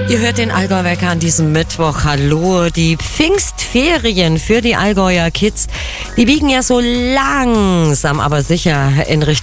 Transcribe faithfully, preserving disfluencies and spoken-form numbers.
Ihr hört den Allgäu-Wecker an diesem Mittwoch. Hallo, die Pfingstferien für die Allgäuer Kids, die biegen ja so langsam, aber sicher in Richtung